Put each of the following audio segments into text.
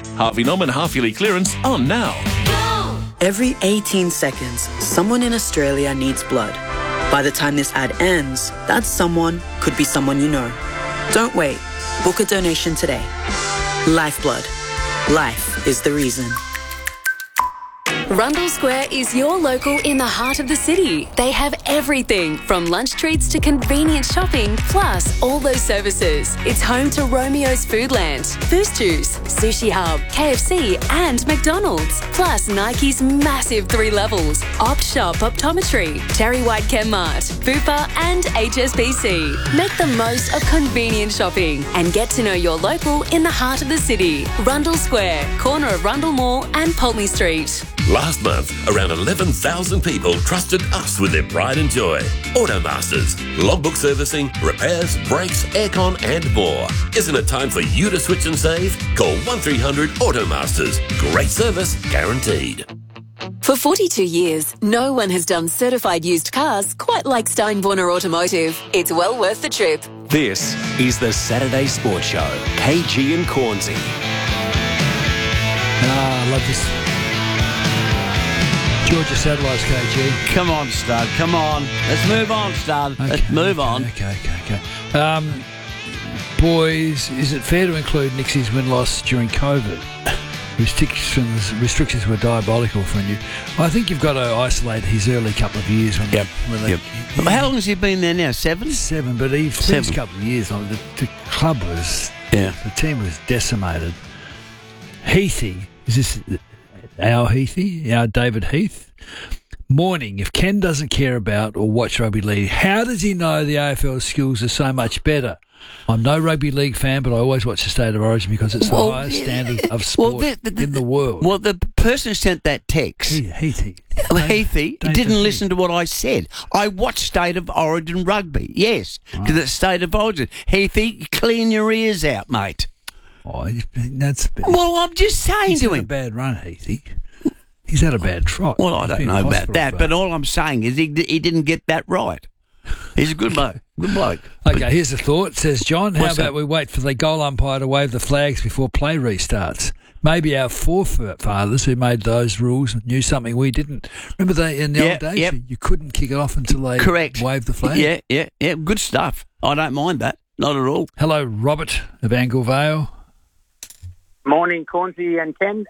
Harvey Norman half-yearly clearance on now. Every 18 seconds, someone in Australia needs blood. By the time this ad ends, that someone could be someone you know. Don't wait. Book a donation today. Lifeblood. Life is the reason. Rundle Square is your local in the heart of the city. They have everything from lunch treats to convenient shopping, plus all those services. It's home to Romeo's Foodland, Boost Juice, Sushi Hub, KFC and McDonald's. Plus Nike's massive 3 levels, Op Shop Optometry, Terry White Chemmart, Bupa and HSBC. Make the most of convenient shopping and get to know your local in the heart of the city. Rundle Square, corner of Rundle Mall and Pulteney Street. Last month, around 11,000 people trusted us with their pride and joy. Automasters, logbook servicing, repairs, brakes, aircon and more. Isn't it time for you to switch and save? Call 1300 Automasters. Great service guaranteed. For 42 years, no one has done certified used cars quite like Steinborner Automotive. It's well worth the trip. This is the Saturday Sports Show. KG and Cornsey. I love this. Georgia Satellites, KG. Come on, Stud. Come on. Let's move on, Stud. Let's move on. Okay. Boys, is it fair to include Nixie's win-loss during COVID? Restrictions were diabolical for you. I think you've got to isolate his early couple of years. How long has he been there now? 7? 7, but his first couple of years, the club was... the team was decimated. Heathy, is this... Our Heathy, our David Heath. Morning, if Ken doesn't care about or watch rugby league, how does he know the AFL skills are so much better? I'm no rugby league fan, but I always watch the State of Origin because it's the highest standard of sport in the world. Well, the person who sent that text, Heathy, didn't listen to what I said. I watched State of Origin rugby, yes, because it's State of Origin. Heathy, clean your ears out, mate. Oh, that's bad. Well, I'm just saying He's to had him. a bad run, Heathy. He's had a bad trot. Well, I don't know about that, but all I'm saying is he didn't get that right. He's a good bloke. Good bloke. Okay, here's a thought. Says John, how What's about that? we wait for the goal umpire to wave the flags before play restarts? Maybe our forefathers who made those rules knew something we didn't. Remember in the old days, you couldn't kick it off until they waved the flag? Yeah. Good stuff. I don't mind that. Not at all. Hello, Robert of Angle Vale. Morning, Cornsey and Ken.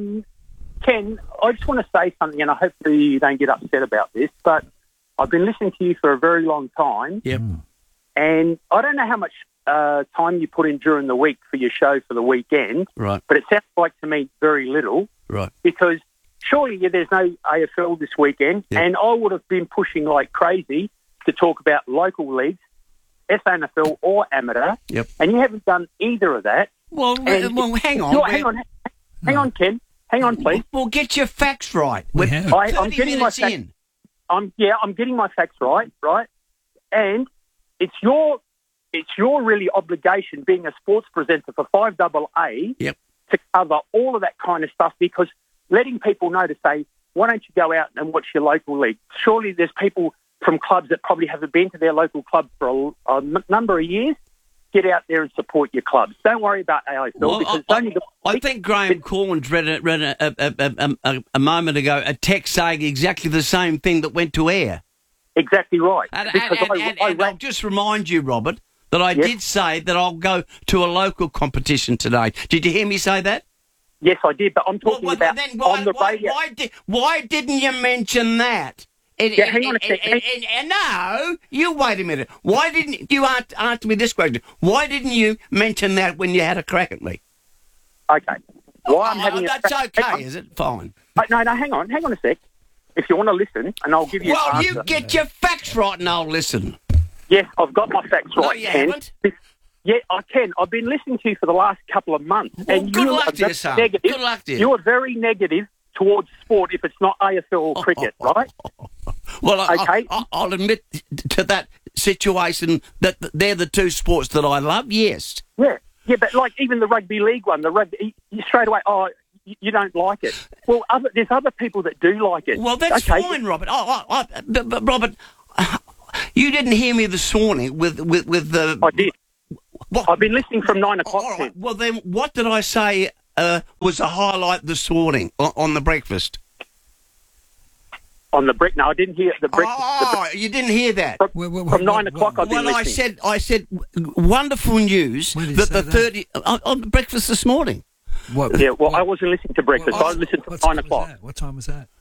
Ken, I just want to say something, and I hope that you don't get upset about this, but I've been listening to you for a very long time. Yep. And I don't know how much time you put in during the week for your show for the weekend, right? But it sounds like to me very little, right? Because surely there's no AFL this weekend, and I would have been pushing like crazy to talk about local leagues, SANFL or amateur, and you haven't done either of that. Well, hang on. Hang on, Ken. Hang on, please. Well, get your facts right. I'm getting my facts. I'm getting my facts right, and it's your really obligation being a sports presenter for 5AA to cover all of that kind of stuff, because letting people know to say, why don't you go out and watch your local league? Surely there's people from clubs that probably haven't been to their local club for a number of years. Get out there and support your clubs. Don't worry about AFL because I think Graham Corns read a moment ago a text saying exactly the same thing that went to air. Exactly right. And I'll just remind you, Robert, that I did say that I'll go to a local competition today. Did you hear me say that? Yes, I did, but I'm talking about on the radio. Why didn't you mention that? Hang on a second. No, you wait a minute. Why didn't you answer me this question? Why didn't you mention that when you had a crack at me? Okay. I'm having that's okay, is it? Fine. No, hang on a sec. If you want to listen, and I'll give you an answer. Well, you get your facts right and I'll listen. Yes, I've got my facts right, No, you haven't. Yeah, I can. I've been listening to you for the last couple of months. Well, and good luck to you, son. Good luck to you. You are very negative towards sport if it's not AFL or cricket, right? Well, okay. I'll admit to that situation that they're the two sports that I love, yes. Yeah, but like even the rugby league one, you straight away, you don't like it. Well, there's other people that do like it. Well, that's fine, Robert. But Robert, you didn't hear me this morning with the... I did. I've been listening from 9 o'clock. All right. Well, then what did I say was the highlight this morning on the breakfast? On the break? No, I didn't hear the breakfast. Oh, you didn't hear that? From 9 o'clock, I've been listening. I said, wonderful news that the 30 on breakfast this morning. Yeah, well, I wasn't listening to breakfast. I listened to 9 o'clock. What time was that?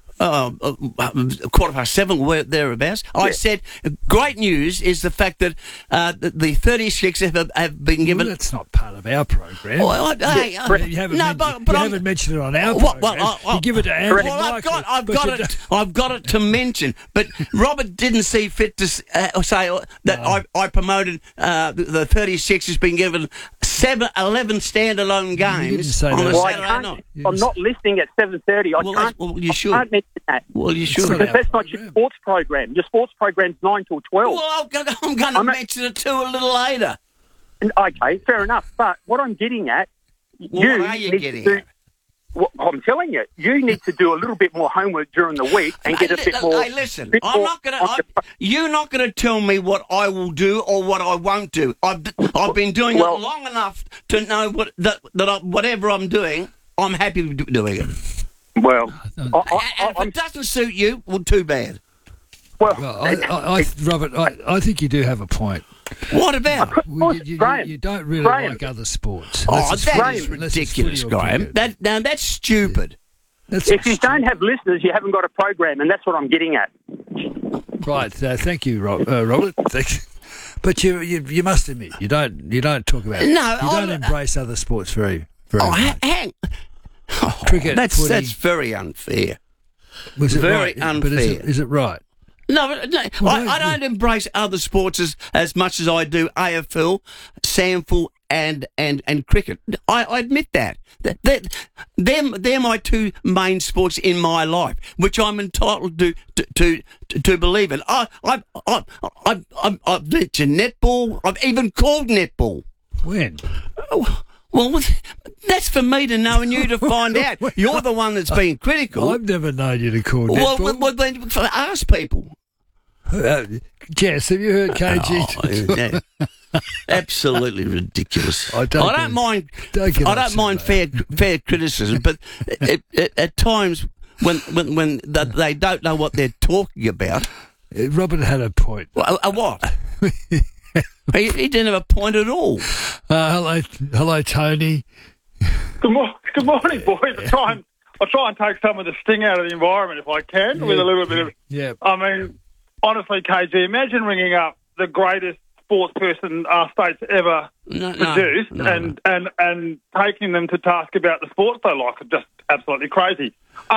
7:15, thereabouts. I said, great news is the fact that the 36 have been given. Well, that's not part of our program. You haven't mentioned it on our program. You give it to Andrew. Well, I've got it to mention. But Robert didn't see fit to say that I promoted the 36 has been given 11 standalone games on a Saturday night. I'm not listening at 7:30. I can't. Well, you should. I can't mention that. Well, you should. Because that's not your sports program. Your sports program's 9 till 12. Well, I'm going to mention it too a little later. Okay, fair enough. But what I'm getting at, what are you getting at? Well, I'm telling you, you need to do a little bit more homework during the week and get a bit more. Hey, listen, you're not going to tell me what I will do or what I won't do. I've been doing it long enough to know whatever I'm doing, I'm happy with doing it. Well, if it doesn't suit you, well, too bad. Well, Robert, I think you do have a point. What about? You don't really like other sports. That is ridiculous, Graham. That's stupid. If you don't have listeners, you haven't got a program, and that's what I'm getting at. Right. Thank you, Robert. But you must admit you don't talk about it. No, you don't embrace other sports very much. Cricket. That's very unfair. Was it very right? unfair? But is it right? No, I don't embrace other sports as much as I do AFL, SANFL, and cricket. I admit that. They're my two main sports in my life, which I'm entitled to believe in. I've mentioned netball. I've even called netball. When? Well, that's for me to know and you to find out. You're the one that's been critical. I've never known you to call netball. Well, ask people. Jess, have you heard KG? Absolutely ridiculous. I don't mind fair criticism, but at times when they don't know what they're talking about. Robert had a point. What? He didn't have a point at all. Hello, Tony. Good morning, boys. I'll try and take some of the sting out of the environment if I can, with a little bit of. Yeah. I mean, honestly, KG, imagine ringing up the greatest sports person our state's ever produced and taking them to task about the sports they like. Just absolutely crazy.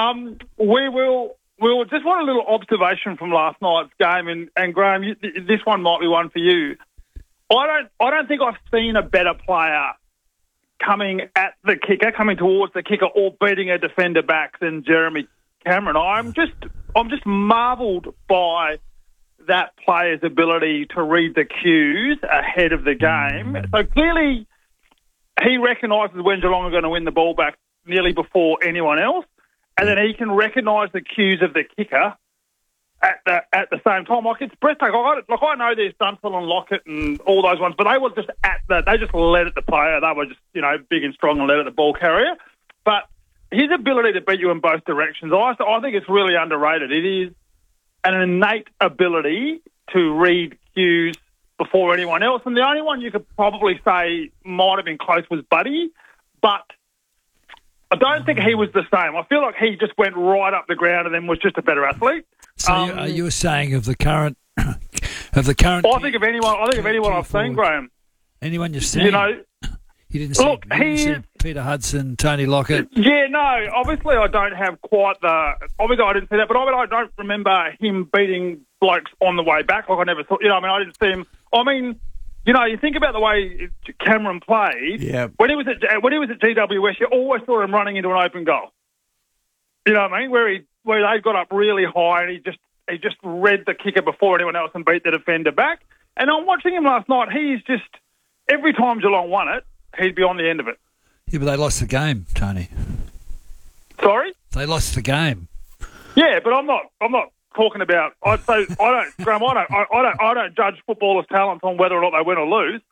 We'll just want a little observation from last night's game, and Graham, this one might be one for you. I don't think I've seen a better player coming towards the kicker, or beating a defender back than Jeremy Cameron. I'm just marvelled by that player's ability to read the cues ahead of the game. So clearly, he recognises when Geelong are going to win the ball back nearly before anyone else, and then he can recognise the cues of the kicker at the same time. Like, it's breathtaking. I know there's Dunstall and Lockett and all those ones, but they were just they just led at the player. They were just, big and strong and led at the ball carrier. But his ability to beat you in both directions, I think it's really underrated. It is an innate ability to read cues before anyone else. And the only one you could probably say might have been close was Buddy, but I don't think he was the same. I feel like he just went right up the ground and then was just a better athlete. So you're saying of the current I think of anyone I've seen, Graham. Anyone you've seen? You didn't see Peter Hudson, Tony Lockett? Yeah, no. Obviously, I don't have quite the... Obviously, I didn't see that, but I don't remember him beating blokes on the way back. Like, I never thought... I didn't see him... you think about the way Cameron played. Yeah. When he was at GWS, you always saw him running into an open goal. You know what I mean? Where they got up really high and he just read the kicker before anyone else and beat the defender back. And I'm watching him last night. He's just... Every time Geelong won it, he'd be on the end of it. Yeah, but they lost the game, Tony. Sorry? They lost the game. Yeah, but I'm not talking about... I don't judge footballers' talents on whether or not they win or lose.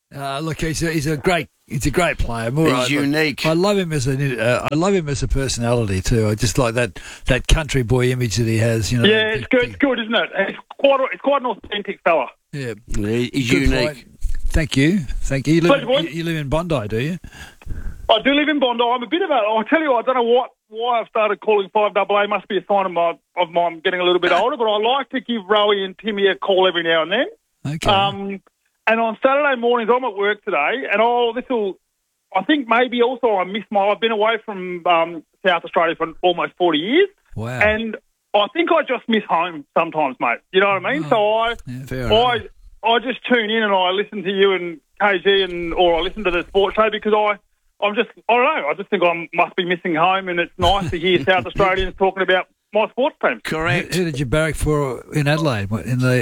Look, he's a great player. He's unique. I love him as a personality too. I just like that country boy image that he has. You know. Yeah, it's good. It's good, isn't it? It's quite an authentic fella. Yeah, he's unique. Thank you. You live in Bondi, do you? I do live in Bondi. I'm a bit of I'll tell you, I don't know why I've started calling 5AA. Must be a sign of mine getting a little bit older. But I like to give Rowie and Timmy a call every now and then. Okay. And on Saturday mornings, I'm at work today, and I think maybe also I've been away from South Australia for almost 40 years. Wow. And I think I just miss home sometimes, mate. You know what I mean? Oh, so I just tune in and I listen to you and KG or I listen to the sports show because I don't know, I just think I must be missing home, and it's nice to hear South Australians talking about my sports team. Correct. Who did you barrack for in Adelaide?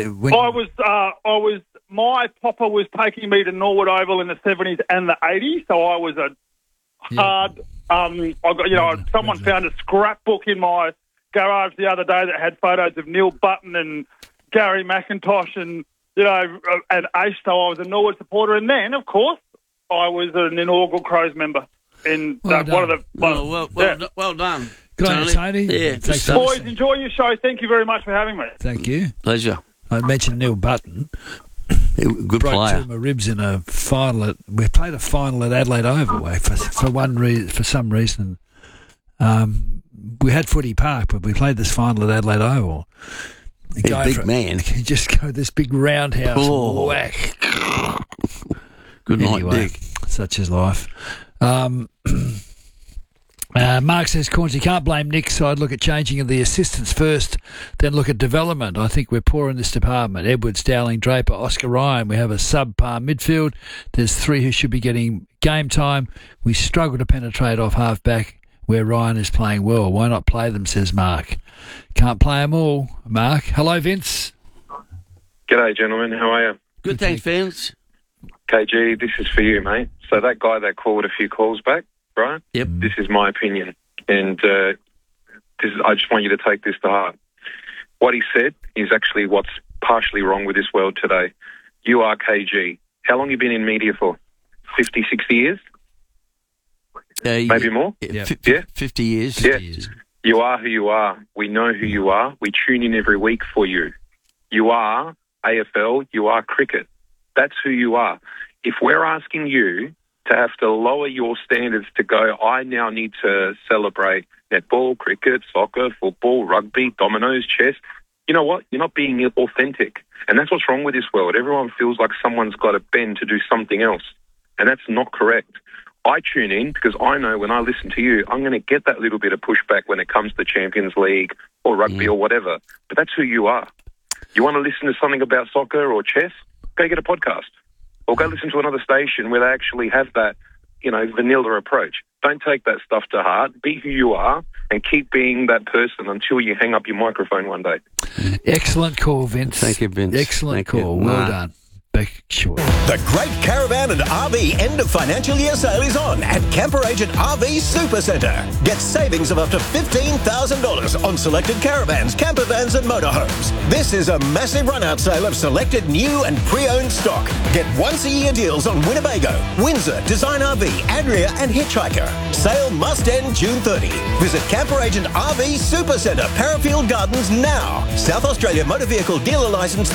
My papa was taking me to Norwood Oval in the 70s and the 80s, so I was a hard. Someone found a scrapbook in my garage the other day that had photos of Neil Button and Gary McIntosh and Ace. So I was a Norwood supporter, and then of course I was an inaugural Crows member in well done. Good on you, Tony. Yeah, boys, enjoy your show. Thank you very much for having me. Thank you. Pleasure. I mentioned Neil Button. Good broke player. Two of my ribs in a final. We played a final at Adelaide Oval for some reason. We had Footy Park, but we played this final at Adelaide Oval. Big man. He just go this big roundhouse whack. Good night, Dick. Such is life. Mark says, Corns, you can't blame Nick, so I'd look at changing of the assistants first, then look at development. I think we're poor in this department. Edwards, Dowling, Draper, Oscar Ryan. We have a subpar midfield. There's 3 who should be getting game time. We struggle to penetrate off half-back where Ryan is playing well. Why not play them, says Mark. Can't play them all, Mark. Hello, Vince. G'day, gentlemen. How are you? Good, thanks, Vince. KG, this is for you, mate. So that guy that called a few calls back, right? Yep. This is my opinion, and I just want you to take this to heart. What he said is actually what's partially wrong with this world today. You are KG. How long have you been in media for? 50, 60 years? Maybe more? Yeah. 50 years. 50 years. You are who you are. We know who you are. We tune in every week for you. You are AFL. You are cricket. That's who you are. If we're asking you to have to lower your standards to go, I now need to celebrate netball, cricket, soccer, football, rugby, dominoes, chess, you know what? You're not being authentic. And that's what's wrong with this world. Everyone feels like someone's got to bend to do something else. And that's not correct. I tune in because I know when I listen to you, I'm going to get that little bit of pushback when it comes to Champions League or rugby or whatever. But that's who you are. You want to listen to something about soccer or chess? Go get a podcast. Or go listen to another station where they actually have that, vanilla approach. Don't take that stuff to heart. Be who you are and keep being that person until you hang up your microphone one day. Excellent call, Vince. Thank you, Vince. Excellent call. Well done. Back short. The Great Caravan and RV end of financial year sale is on at Camper Agent RV Super Centre. Get savings of up to $15,000 on selected caravans, camper vans and motorhomes. This is a massive run-out sale of selected new and pre-owned stock. Get once-a-year deals on Winnebago, Windsor, Design RV, Adria and Hitchhiker. Sale must end June 30. Visit Camper Agent RV Super Centre, Parafield Gardens now. South Australia Motor Vehicle Dealer Licence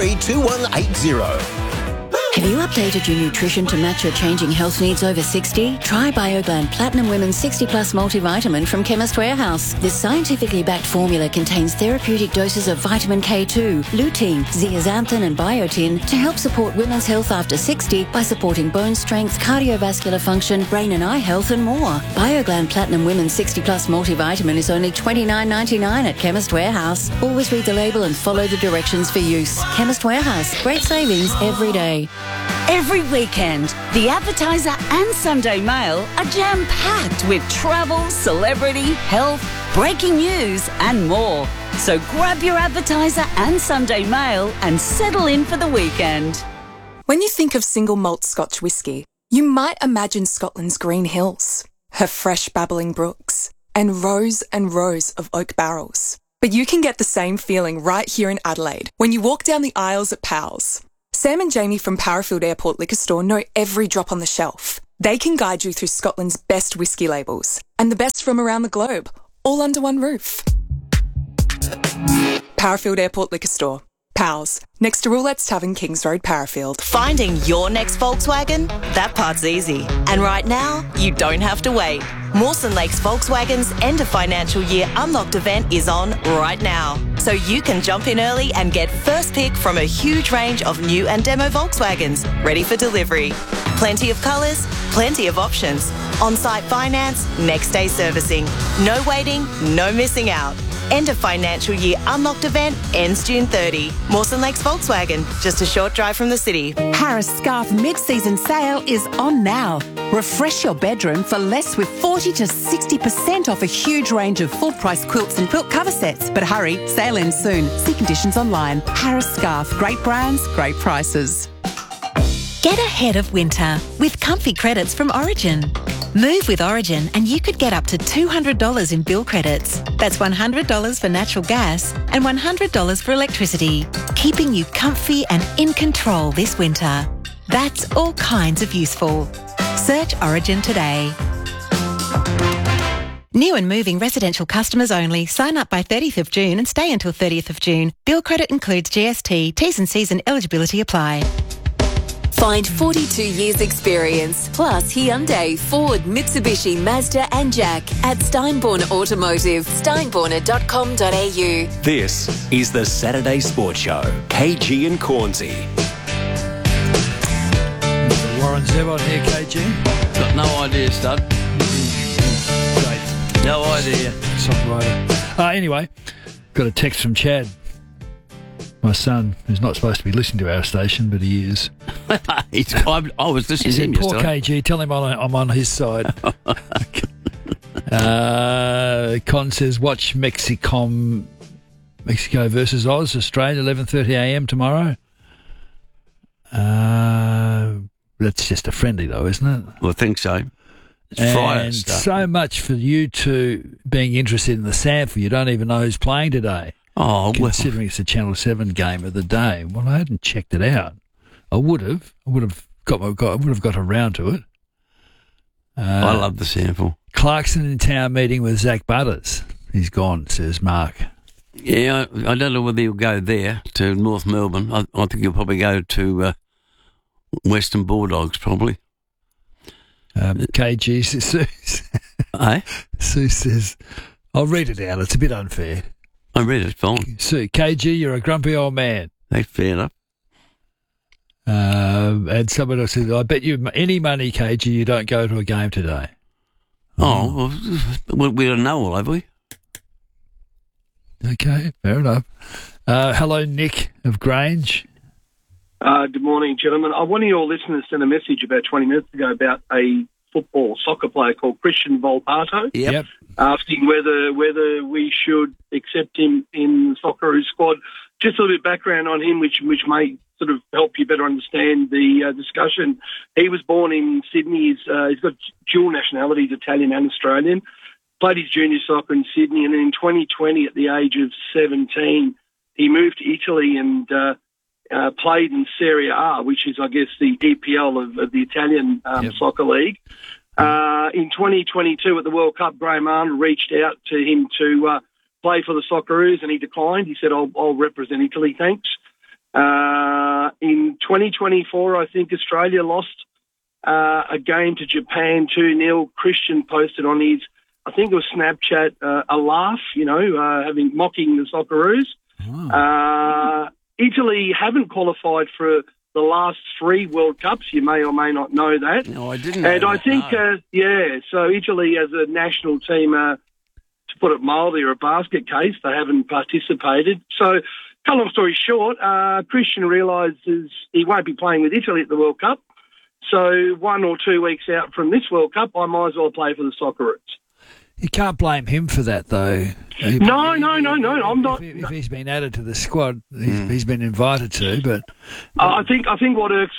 332180. Have you updated your nutrition to match your changing health needs over 60? Try BioGland Platinum Women's 60 Plus Multivitamin from Chemist Warehouse. This scientifically backed formula contains therapeutic doses of vitamin K2, lutein, zeaxanthin and biotin to help support women's health after 60 by supporting bone strength, cardiovascular function, brain and eye health and more. BioGland Platinum Women's 60 Plus Multivitamin is only $29.99 at Chemist Warehouse. Always read the label and follow the directions for use. Chemist Warehouse. Great savings every day. Every weekend, the Advertiser and Sunday Mail are jam-packed with travel, celebrity, health, breaking news and more. So grab your Advertiser and Sunday Mail and settle in for the weekend. When you think of single malt Scotch whisky, you might imagine Scotland's green hills, her fresh babbling brooks, and rows of oak barrels. But you can get the same feeling right here in Adelaide when you walk down the aisles at Powell's. Sam and Jamie from Parafield Airport Liquor Store know every drop on the shelf. They can guide you through Scotland's best whisky labels and the best from around the globe, all under one roof. Parafield Airport Liquor Store. Pals, next to Roulette's Tavern, Kings Road, Parafield. Finding your next Volkswagen? That part's easy. And right now, you don't have to wait. Mawson Lakes Volkswagen's end of financial year Unlocked event is on right now. So you can jump in early and get first pick from a huge range of new and demo Volkswagens ready for delivery. Plenty of colours, plenty of options. On-site finance, next day servicing. No waiting, no missing out. End of financial year Unlocked event ends June 30. Mawson Lakes Volkswagen, just a short drive from the city. Harris Scarf mid-season sale is on now. Refresh your bedroom for less with 40 to 60% off a huge range of full-price quilts and quilt cover sets. But hurry, sale ends soon. See conditions online. Harris Scarf, great brands, great prices. Get ahead of winter with comfy credits from Origin. Move with Origin and you could get up to $200 in bill credits. That's $100 for natural gas and $100 for electricity, keeping you comfy and in control this winter. That's all kinds of useful. Search Origin today. New and moving residential customers only. Sign up by 30th of June and stay until 30th of June. Bill credit includes GST. T's and C's and eligibility apply. Find 42 years experience, plus Hyundai, Ford, Mitsubishi, Mazda and Jack at Steinborn Automotive, steinborner.com.au. This is the Saturday Sports Show. KG and Cornsey. Warren Zevon here, KG. Got no idea, stud. Great. No idea. Songwriter. Anyway, got a text from Chad. My son, who's not supposed to be listening to our station, but he is. I was listening to him poor yesterday. KG, tell him I'm on his side. Con says, watch Mexico versus Oz, Australia, 11:30am tomorrow. That's just a friendly, though, isn't it? Well, I think so. It's Friday and stuff. so much for you two being interested in the SANFL. You don't even know who's playing today. Oh, considering it's a Channel 7 game of the day. Well, I hadn't checked it out. I would have. I would have got around to it. I love the SANFL. Clarkson in town meeting with Zach Butters. He's gone, says Mark. Yeah, I don't know whether he'll go there to North Melbourne. I think he'll probably go to Western Bulldogs, probably. KG says, Sue says, I'll read it out. It's a bit unfair. I read it, fine. Sue, KG, you're a grumpy old man. That's fair enough. And someone else said, I bet you any money, KG, you don't go to a game today. Oh, well, we don't know all, have we? Okay, fair enough. Hello, Nick of Grange. Good morning, gentlemen. One of your listeners sent a message about 20 minutes ago about a soccer player called Christian Volpato. Yep. Asking whether we should accept him in the Socceroos squad. Just a little bit of background on him, which may sort of help you better understand the discussion. He was born in Sydney. He's got dual nationalities, Italian and Australian. Played his junior soccer in Sydney, and then in 2020, at the age of 17, he moved to Italy and played in Serie A, which is, I guess, the EPL of the Italian soccer league. In 2022 at the World Cup, Graham Arnold reached out to him to play for the Socceroos, and he declined. He said, I'll represent Italy, thanks. In 2024, I think Australia lost a game to Japan 2-0. Christian posted on his, I think it was Snapchat, a laugh, mocking the Socceroos. Oh. Italy haven't qualified for the last 3 World Cups. You may or may not know that. No, I didn't. And I think, so Italy as a national team, to put it mildly, are a basket case. They haven't participated. So, cut a long story short, Christian realises he won't be playing with Italy at the World Cup. So 1 or 2 weeks out from this World Cup, I might as well play for the Socceroos. You can't blame him for that, though. No, I'm not. If he's been added to the squad, he's been invited to. But I think what irks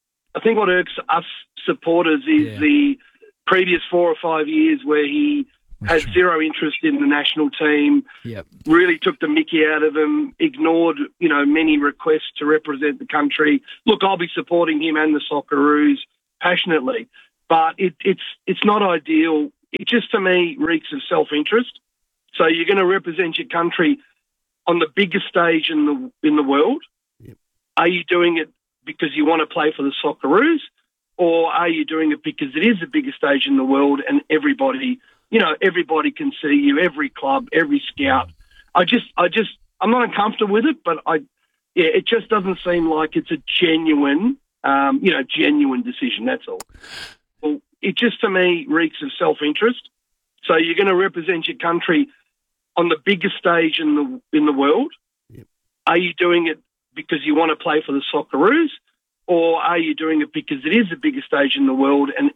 us supporters is the previous 4 or 5 years where he had zero interest in the national team. Yep. Really took the mickey out of him, ignored, many requests to represent the country. Look, I'll be supporting him and the Socceroos passionately, but it's not ideal. It just, to me, reeks of self-interest. So you're going to represent your country on the biggest stage in the world. Yep. Are you doing it because you want to play for the Socceroos, or are you doing it because it is the biggest stage in the world and everybody can see you, every club, every scout? I'm not uncomfortable with it, but it just doesn't seem like it's a genuine decision. That's all. Well, it just, to me, reeks of self-interest. So you're going to represent your country on the biggest stage in the world. Yep. Are you doing it because you want to play for the Socceroos, or are you doing it because it is the biggest stage in the world and